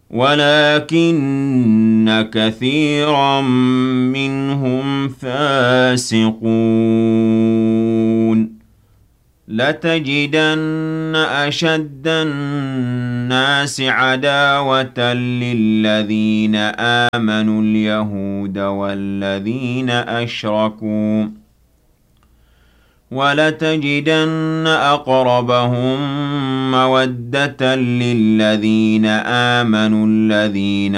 ولكن كثيرا منهم فاسقون لتجدن أشد الناس عداوة للذين آمنوا اليهود والذين أشركوا ولتجدن أقربهم مودة للذين آمنوا الذين